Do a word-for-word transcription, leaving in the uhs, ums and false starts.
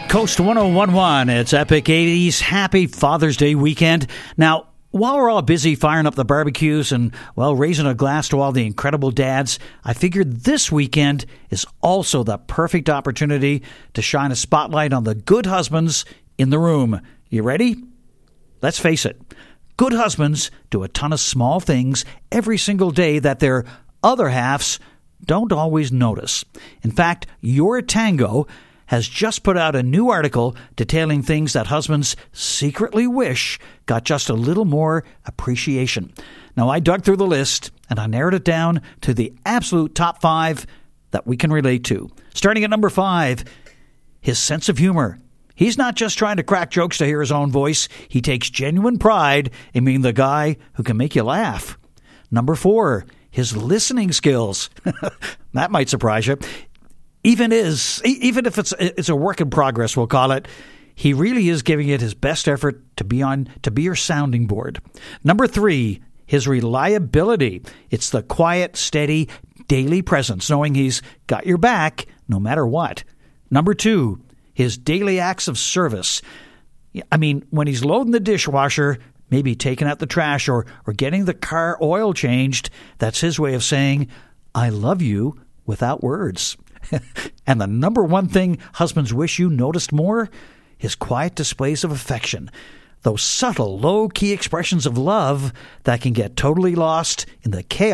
Coast one oh one one, it's Epic eighties. Happy Father's Day weekend. Now, while we're all busy firing up the barbecues and, well, raising a glass to all the incredible dads, I figured this weekend is also the perfect opportunity to shine a spotlight on the good husbands in the room. You ready? Let's face it. Good husbands do a ton of small things every single day that their other halves don't always notice. In fact, Your Tango has just put out a new article detailing things that husbands secretly wish got just a little more appreciation. Now, I dug through the list, and I narrowed it down to the absolute top five that we can relate to. Starting at number five, his sense of humor. He's not just trying to crack jokes to hear his own voice. He takes genuine pride in being the guy who can make you laugh. Number four, his listening skills. That might surprise you. Even is even if it's it's a work in progress, we'll call it, he really is giving it his best effort to be on to be your sounding board. Number three, his reliability. It's the quiet, steady, daily presence, knowing he's got your back no matter what. Number two, his daily acts of service. I mean, when he's loading the dishwasher, maybe taking out the trash or or getting the car oil changed, that's his way of saying, I love you without words. And the number one thing husbands wish you noticed more? His quiet displays of affection. Those subtle, low-key expressions of love that can get totally lost in the chaos